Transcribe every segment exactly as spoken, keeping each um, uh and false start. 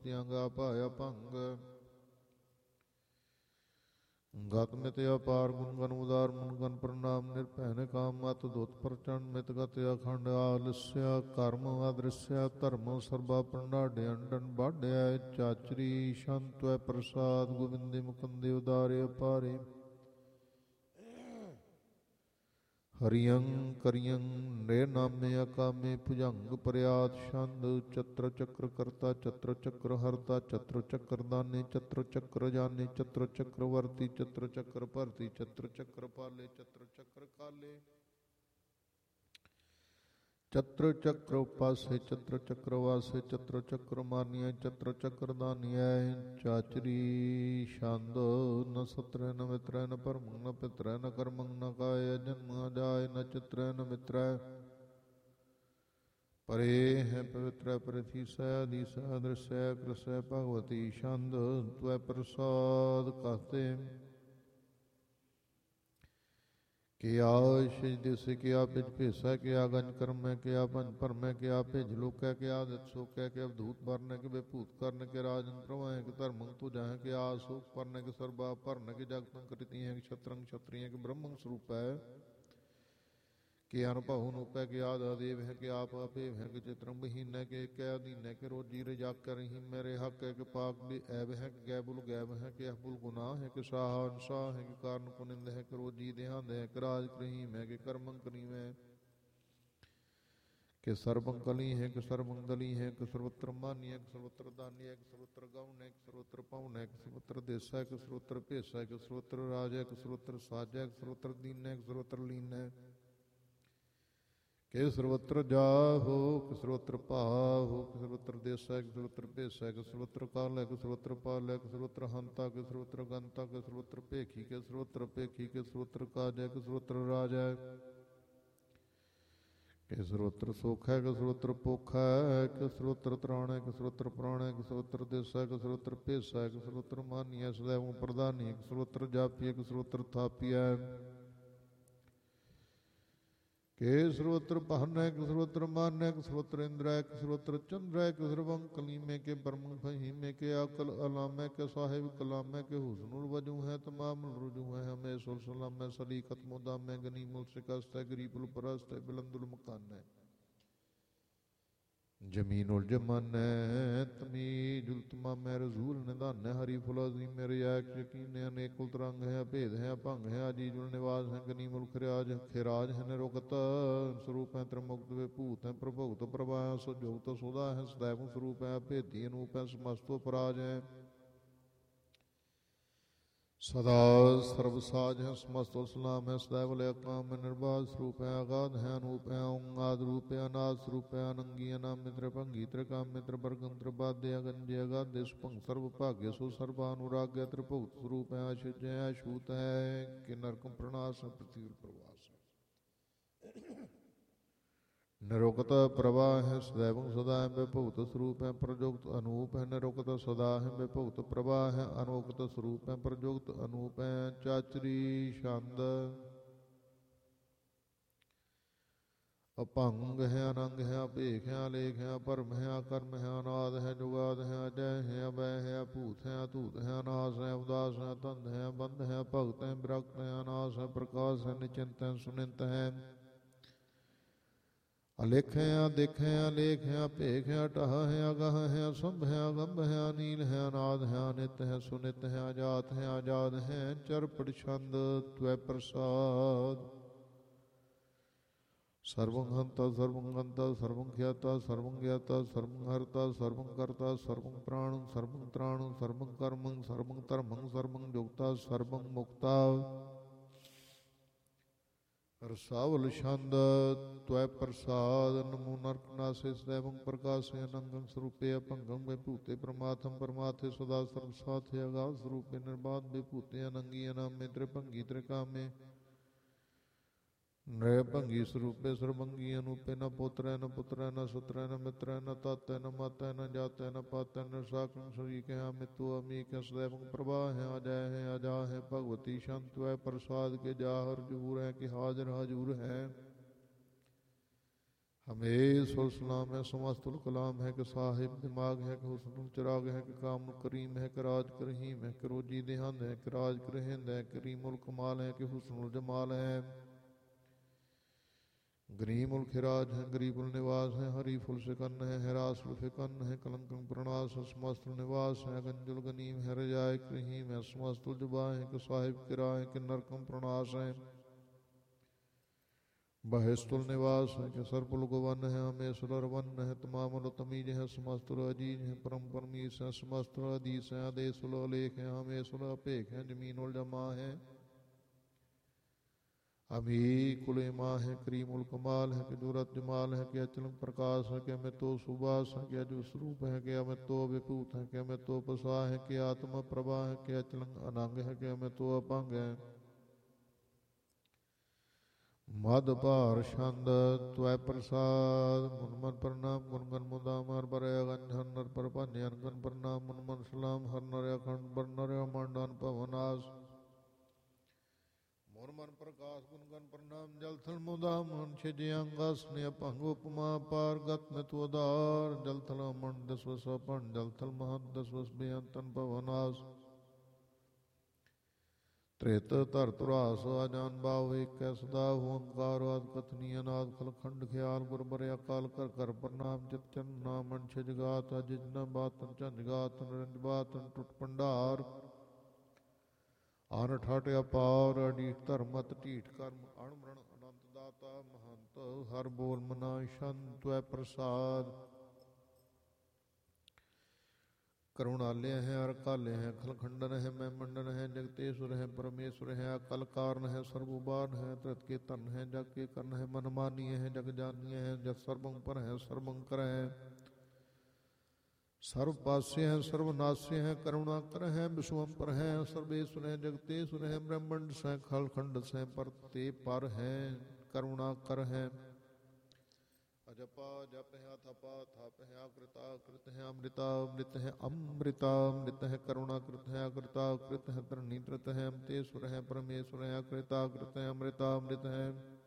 ਮਤਿਆਂ ਗਾ ਭਾਇਆ ਭੰਗ। ਗਤ ਮਿਤ ਅਪਾਰ ਗੁਣ ਗਨ ਉਦਾਰ ਮਨ ਗਨ ਪ੍ਰਣਾਮ ਨਿਰਭੈ ਕਾਮ ਮਤ ਦੁਤ ਪ੍ਰਚੰਡ ਮਿਤ ਗਤ ਅਖੰਡ ਆਲਸਿਆ ਕਰਮ ਅਦ੍ਰਿਸ਼ਿਆ ਧਰਮ ਸਰਬਾ ਪ੍ਰਣਾਢ ਅੰਡਨ ਬਾਢਿਆ ਚਾਚਰੀ ਸ਼ੰਤਵੈ ਪ੍ਰਸਾਦ ਗੋਬਿੰਦੇ ਮੁਕੰਦੇ ਉਦਾਰੇ ਅਪਾਰੇ। ਹਰਿਯੰ ਕਰਿਯੰ ਨ੍ਰੇ ਨਾਮੇ ਅਕਾਮੇ ਭੁਜੰਗ ਪਰਿਆਦ ਛੰਦ ਚਤਰ ਚੱਕਰ ਕਰਤਾ ਚਤਰ ਚੱਕਰ ਹਰਤਾ ਚਤਰ ਚੱਕਰ ਦਾਨੇ ਚਤਰ ਚੱਕਰ ਜਾਨੇ ਚਤਰ ਚੱਕਰ ਵਰਤੀ ਚਤਰ ਚੱਕਰ ਭਰਤੀ ਚਤਰ ਚੱਕਰ ਪਾਲੇ ਚਤਰ ਚੱਕਰ ਕਾਲੇ ਚਤਰ ਚੱਕਰ ਉਪਾਸੇ ਚਤਰ ਚੱਕਰ ਵਾਸੇ ਚਤਰ ਚੱਕਰ ਮਾਨੀਐ ਚਤਰ ਚੱਕਰ ਦਾਨੀਐ ਚਾਚਰੀ ਛੰਦ ਨ ਸਤਰੈ ਨ ਮਿਤਰੈ ਨ ਭਰਮੰ ਨ ਪਿਤਰੈ ਨ ਕਰਮੰ ਨ ਕਾਇ ਜਨਮ ਜਾਇ ਨ ਚਿਤਰੈ ਨ ਮਿਤਰੈ ਪਰੇ ਹੈ ਪਵਿੱਤਰੈ ਪ੍ਰਥੀਸੈ ਅਦੀਸੈ ਦ੍ਰਿਸ਼ੈ ਕ੍ਰਿਸੈ ਭਗਵਤੀ ਛੰਦ ਤਵੈ ਪ੍ਰਸਾਦ ਕਹਤੇ। ਕਿਆ ਸ਼ਿਜ ਦਿਸੈ ਕਿਆ ਪਿਜ ਭੇਸੈ ਕਿਆ ਗੰਜ ਕਰਮੈ ਕਿਆ ਪੰਜ ਭਰਮੈ ਕਿਆ ਭਿਜ ਲੋਕੈ ਕਿਆ ਦਿਤ ਸੋਕੈ ਕਿ ਅਵਧੂਤ ਵਰਨੈ ਕਿ ਬੇਭੂਤ ਕਰਨ ਕਿ ਰਾਜਨ ਪ੍ਰਵਾਹੈ ਕਿ ਧਰਮੰ ਤੁਜਹਿ ਕਿ ਆਸੋਕ ਪਰਨੈ ਕਿ ਸਰਬਾ ਭਰਨੈ ਕਿ ਜਗਤੰ ਕ੍ਰਿਤੀਹ ਕਿ ਛਤਰੰ ਛਤਰੀਹ ਕਿ ਬ੍ਰਹਮੰ ਸਰੂਪੈ ਕਿ ਅਨੁਭਵ ਨੂਪੈ ਕਿ ਆਦਿ ਦੇਵ ਹੈ ਕਿ ਆਪ ਆਪੇਵ ਹੈ ਕਿ ਚਿਤਰੰ ਬਹੀਨੈ ਕਿ ਕੈ ਅਧੀਨੈ ਕਿ ਰੋਜੀ ਰਜਾ ਕਰਹਿ ਮੇਰੇ ਹੱਕ ਹੈ ਕਿ ਪਾਕ ਵੀ ਐਬ ਹੈ ਕਿ ਗੈਬੁਲ ਗੈਬ ਹੈ ਕਿ ਅਹਬੁਲ ਗੁਨਾਹ ਹੈ ਕਿ ਸਾਹ ਅਨਸਾਹ ਹੈ ਕਿ ਕਾਰਨ ਕੁਨਿੰਦ ਹੈ ਕਿ ਰੋਜੀ ਦੇਹਾਂਦ ਹੈ ਕਿ ਰਾਜ ਕਰੀਮ ਹੈ ਕਿ ਕਰਮੰ ਕਰੀਮੈ ਕਿ ਸਰਬੰ ਕਲੀ ਹੈ ਕਿ ਸਰਬੰ ਦਲੀ ਹੈ ਕਿ ਸਰਵਤਰ ਮਾਨੀ ਹੈ ਕਿ ਸਰਵਤਰ ਦਾਨੀ ਹੈ ਕਿ ਸਰਵਤਰ ਗਾਉਣ ਹੈ ਕਿ ਸਰਵਤਰ ਪਾਉਣ ਹੈ ਕਿ ਸਰਵਤਰ ਦੇਸਾ ਹੈ ਕਿ ਸਰਵਤਰ ਭੇਸਾ ਹੈ ਕਿ ਸਰਵਤਰ ਰਾਜ ਹੈ ਕਿ ਸਰਵਤਰ ਸਾਜ ਹੈ ਕਿ ਸਰਵਤਰ ਦੀਨ ਹੈ ਕਿ ਸਰਵਤਰ ਲੀਨ ਹੈ ਕਿ ਸਰਵਤਰ ਜਾਹੋ ਕਿ ਸਰਵਤਰ ਭਾਹੋ ਕਿ ਸਰਵਤਰ ਦੇਸਾ ਕਿ ਸਰਵਤਰ ਭੇਸਾ ਕਿ ਸਰਵਤਰ ਕਾਲ ਹੈ ਕਿ ਸਰਵਤਰ ਪਾਲ ਹੈ ਕਿ ਸਰਵਤਰ ਹੰਤਾ ਕਿ ਸਰਵਤਰ ਗੰਤਾ ਕਿ ਸਰਵਤਰ ਭੇਖੀ ਕਿ ਸਰਵਤਰ ਭੇਖੀ ਕਿ ਸਰਵਤਰ ਕਾਜ ਹੈ ਕਿ ਸਰਵਤਰ ਰਾਜ ਹੈ ਕਿ ਸਰਵਤਰ ਸੁਖ ਹੈ ਕਿ ਸਰਵਤਰ ਭੁੱਖ ਹੈ ਕਿ ਸਰਵਤਰ ਤਰਾਣ ਹੈ ਕਿ ਸਰਵਤਰ ਪ੍ਰਾਣ ਹੈ ਕਿ ਸਰਵਤਰ ਦੇਸਾ ਕਿ ਸਰਵਤਰ ਭੇਸਾ ਕਿ ਸਰਵਤਰ ਮਾਨੀ ਹੈ ਸदैव ਪ੍ਰਧਾਨੀ ਹੈ ਕਿ ਸਰਵਤਰ ਜਾਪੀ ਹੈ ਕਿ ਸਰਵਤਰ ਥਾਪੀ ਹੈ ਕਿ ਸਰਵਤਰ ਭਾਨ ਹੈ ਕਿ ਸਰਵਤਰ ਮਾਨ ਹੈ ਕਿ ਸਰਵਤਰ ਇੰਦਰ ਹੈ ਕਿ ਸਰਵਤਰ ਚੰਦਰ ਹੈ ਕਿ ਸਰਵੰ ਕਲੀਮੇ ਕੇ ਬਰਮੰ ਫਹੀਮੇ ਕੇ ਅਕਲ ਅਲਾਮੇ ਕੇ ਸਾਹਿਬ ਕਲਾਮੇ ਕੇ ਹੁਸਨੁਲ ਵਜੂ ਹੈ ਤਮਾਮ ਰੁਜੂ ਹੈ ਹਮੇ ਸੁਲ ਸਲਾਮੇ ਸਲੀਕਤ ਮੁਦਾਮੇ ਗਨੀਮੁਲ ਸਿਕਸਤ ਹੈ ਗਰੀਬੁਲ ਪਰਸਤ ਹੈ ਬਿਲੰਦੁਲ ਮਕਾਨ ਹੈ ਜਮੀਨੁਲ ਜਮਾਨੈ ਤਮੀਜੁਲ ਤਮਾਮੈ ਰਜ਼ੂਲ ਨਿਧਾਨੈ ਹਰੀ ਫੁਲਾਜ਼ੀ ਮੇਰੇ ਐਕ ਯਕੀਨ ਅਨੇਕੁਲ ਤਰੰਗ ਹੈ ਭੇਦ ਹੈ ਭੰਗ ਹੈ ਅਜੀਜੁਲ ਨਿਵਾਸ ਹੈ ਗਨੀਮੁਲ ਖਿਰਾਜ ਖਿਰਾਜ ਹੈ ਨਿਰੁਕਤ ਸਰੂਪ ਹੈ ਤ੍ਰਿਮੁਕਤ ਵੇ ਭੂਤ ਹੈ ਪ੍ਰਭੁਗਤ ਪ੍ਰਭਾ ਸੁਜੋਗਤ ਸੁਦਾ ਹੈ ਸदैव ਸਰੂਪ ਹੈ ਭੇਦੀ ਅਨੂਪ ਹੈ ਸਮਸਤੋ ਪਰਾਜ ਹੈ ਸਦਾ ਸਰਬ ਸਾਜ ਹੈ ਸਮਸਤੋ ਸਲਾਮ ਹੈ ਸदैव ਲਯ ਕਾਮ ਨਿਰਬਾਧ ਸਰੂਪ ਹੈ ਆਗਾਧ ਹੈ ਅਨੂਪ ਹੈ ਓੰਗਾਦ ਰੂਪ ਹੈ ਅਨਾਦ ਸਰੂਪ ਹੈ ਅਨੰਗੀ ਅਨਾਮ ਮਿਤਰ ਭੰਗੀ ਤ੍ਰਿਕਾਮ ਮਿਤਰ ਬਰਗੰਤਰ ਬਾਧੇ ਅਗੰਜੇ ਅਗਾਧੇ ਸੁਭੰਗ ਸਰਬ ਭਾਗਯ ਸੋ ਸਰਬਾ ਅਨੁਰਾਗਯ ਤ੍ਰਿਭੁਗਤ ਸਰੂਪ ਹੈ ਅਛੁਜੈ ਅਛੂਤ ਹੈ ਕਿ ਨਰਕੰ ਪ੍ਰਣਾਸ ਪ੍ਰਤੀਰ ਪ੍ਰਵਾਸ ਨਿਰੁਕਤ ਪ੍ਰਵਾਹ ਹੈ ਸदैव ਸਦਾ ਹੈ ਵਿਭੂਤ ਸਰੂਪ ਹੈ ਪ੍ਰਜੁਗਤ ਅਨੂਪ ਹੈ ਨਿਰੁਕਤ ਸਦਾ ਹੈ ਵਿਭੂਤ ਪ੍ਰਵਾਹ ਹੈ ਅਨੋਕਤ ਸਰੂਪ ਹੈ ਪ੍ਰਜੁਗਤ ਅਨੂਪ ਹੈ ਚਾਚਰੀ ਛੰਦ ਅਭੰਗ ਹੈ ਅਨੰਗ ਹੈ ਅਭੇਖ ਹੈ ਅਲੇਖ ਹੈ ਭਰਮ ਹੈ ਅਕਰਮ ਹੈ ਅਨਾਦ ਹੈ ਜੁਗਾਦ ਹੈ ਅਜੈ ਹੈ ਅਬੈ ਹੈ ਅਭੂਤ ਹੈ ਅਤੂਤ ਹੈ ਅਨਾਸ ਹੈ ਉਦਾਸ ਹੈ ਧੰਦ ਹੈ ਬੰਧ ਹੈ ਭਗਤ ਹੈ ਵਿਰਕਤ ਹੈ ਅਨਾਸ ਹੈ ਪ੍ਰਕਾਸ਼ ਹੈ ਨਿਚਿੰਤ ਹੈ ਸੁਨਿੰਤ ਹੈ ਅਲੇਖ ਹੈ ਅਦੇਖ ਹੈ ਅਲੇਖ ਹੈ ਅਭੇਖ ਹੈ ਅਟਹ ਹੈ ਅਗਹ ਹੈ ਅਸੰਭ ਹੈ ਅਗੰਭ ਹੈ ਅਨੀਲ ਹੈ ਅਨਾਦ ਹੈ ਅਨਿਤ ਹੈ ਸੁਨਿਤ ਹੈ ਅਜਾਤ ਹੈ ਆਜ਼ਾਦ ਹੈ ਚਰਪੜ ਛੰਦ ਤਵੈ ਪ੍ਰਸਾਦ ਸਰਵੰ ਹੰਤਾ ਸਰਵੰ ਗੰਤਾ ਸਰਵੰ ਖਿਆਤਾ ਸਰਵੰ ਗਿਆਤਾ ਸਰਵੰ ਹਰਤਾ ਸਰਵੰ ਕਰਤਾ ਸਰਵੰ ਪ੍ਰਾਣੰ ਸਰਵੰ ਤ੍ਰਾਣੰ ਸਰਵੰ ਕਰਮੰ ਸਰਵੰ ਧਰਮੰ ਸਰਵੰ ਜੁਗਤਾ ਸਰਵੰ ਮੁਕਤਾ ਰਸਾਵਲ ਛੰਦ ਤਵੈ ਪ੍ਰਸਾਦ ਨਮੋ ਨਰਕ ਨਾਸੇ ਸदैवੰ ਪ੍ਰਕਾਸੇ ਅਨੰਗੰ ਸਰੂਪੇ ਅਭੰਗੰ ਵਿਭੂਤੇ ਪ੍ਰਮਾਤਮ ਪਰਮਾਥੇ ਸਦਾ ਸਰਬ ਸਾਥੇ ਅਗਾਧ ਸਰੂਪੇ ਨਿਰਬਾਧ ਵਿਭੂਤੇ ਅਨੰਗੀ ਅਨਾਮੇ ਤ੍ਰਿਭੰਗੀ ਤ੍ਰਿਕਾਮੇ ਨ੍ਰੈ ਭੰਗੀ ਸਰੂਪੇ ਸਰਬੰਗੀ ਅਨੂਪੇ ਨ ਪੋਤਰੈ ਨ ਪੁੱਤਰੈ ਨ ਸੁਤਰੈ ਨ ਮਿਤਰੈ ਨ ਤਾਤੈ ਨ ਮਾਤੈ ਨ ਜਾਤੈ ਨ ਪਾਤੈ ਨ ਸਾਕੰ ਸ਼ਰੀਕ ਹੈ ਮਿਤੂ ਅਮੀਕ ਹੈ ਸदैवੰ ਪ੍ਰਭਾ ਹੈ ਅਜੈ ਹੈ ਅਜਾ ਹੈ ਭਗਵਤੀ ਸ਼ੰਤ ਹੈ ਪ੍ਰਸਾਦ ਕੇ ਜਾਹਰ ਜੂਰ ਹੈ ਕਿ ਹਾਜ਼ਰ ਹਜੂਰ ਹੈ हमें सुलसलाम है समस्तुल कलाम है कि साहिब दिमाग है कि हुस्नुल चिराग है कि कामुल करीम है कि राज करहीम है कि रोजी देहंद है कि राज करहिंद है कि करीमुल कमाल है कि हुस्नुल जमाल है गरीमुल खिराज है गरीबुल निवास है हरीफुल सिकन है हरासुल फिकन है कलंकन प्रणास है समस्तुल निवास है गंजुल गनीम है रजाए करहीम है समस्तुल जुबा है कि साहिब किरा है कि नरकम प्रणास है बहिस्तुल निवास है कि सरपुल गुवन है हमें सुलर वन है तमामुल तमीज है समस्तुल अजीज है परम परमीस है समस्तुल अदीस है आदेशुल अलेख है हमें सुल अपेख है जमीनुल जमा है अभी कुलेमा है करीमुल कमाल है कि जुरत जमाल है कि अचलंग प्रकाश है कि हमें तो सुबास है कि अजु स्वरूप है कि हमें तो विभूत है कि हमें तो पसा है कि आत्मा प्रभा है कि अचलंग अनंग है कि हमें तो अपंग है मद भार छंद त्वै प्रसाद मुनमन प्रणाम गुनगन मुदाम हर बर गंजन नर पर गन प्रणाम मुनमन सलाम हर नर अखंड बर नर मंडन पवनास मुनमन प्रकाश गुनगन प्रणाम जल थल मुदाम हन छिजयंगस ने अपंग उपमा पार गत में तुदार जल थल मन दसवस अपन जल थल महत दसवस बेअंतन पवनास त्रेत धर तुरास अजान भाव एक सदा ओंकार आद कथनी अनाद खल खंड ख्याल गुर बर अकाल कर कर प्रणाम चित चन नामन छिज गात अजिज न बातन चंद गात रंज बातन टुट पंडार आन ठाट अपार अडीठ धर्मत ढीठ कर्म अणमरण अनंत दाता महंत हर बोल मना शंत प्रसाद करुणालय है अरकालय है खलखंडन है मैं मंडन है जगतेश्वर है परमेश्वर है अकल कारण है सर्वोबान है त्रत के तन है जग के कर्ण है मनमानीय है जग जानीय है जग सर्वं पर है सर्वंकर है सर्व पास्य है सर्वनाश्य है करुणा कर है विश्वम पर है सर्वेश्वर है जगतेश्वर है ब्रह्मंड से खलखंड से परते पर है करुणा कर है अजपा जप है अथपा थप है अकृता कृत है अमृता अमृत है अमृता अमृत है करुणा कृत है अकृता कृत है धरणी कृत है अमतेश्वर है परमेश्वर है अकृता कृत है अमृता अमृत है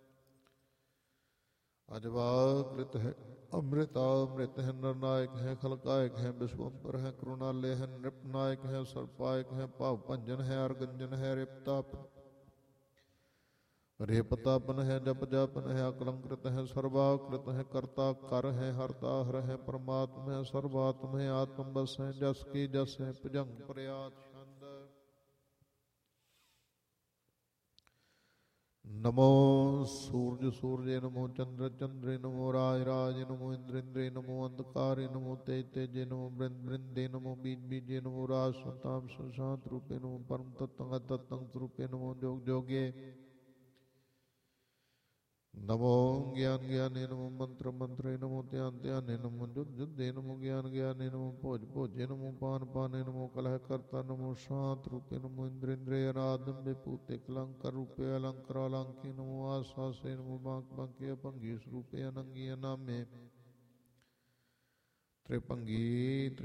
अजवा कृत है अमृता अमृत है नरनायक है खलकायक है विश्वम्पर है करुणालय है नृपनायक है सर्पायक है पाव भंजन है अर्गंजन है रिपता रेपतापन है जप जापन है अकलंकृत है सर्वाकृत है कर्ता कर है हरता हर है परमात्म है सर्वात्म है आत्म बस है जस की जस है भुजंग प्रयात छंद नमो सूर्य सूर्य नमो चंद्र चंद्र नमो राज राज नमो इंद्र इंद्र नमो अंधकार नमो तेज तेज नमो बृंद बृंदे नमो बीज बीजे नमो राज संताप संशांत रूपे नमो परम तत्व तत्व रूपे नमो जोग जोगे नमो ज्ञान ज्ञाने नमो मंत्र मंत्रे नमो ध्यान ध्याने नमो युद्ध युद्धे नमो ज्ञान ज्ञाने नमो भोज भोजे नमो पान पाने नमो कलह कर्ता नमो शांत रूपे नमो इंद्र इंद्रिय अनादम विभूते कलंकर रूपे अलंकर अलंके नमो आशासे नमो बांक बांके अपंगी रूपे अनंगी अनामे त्रिपंगी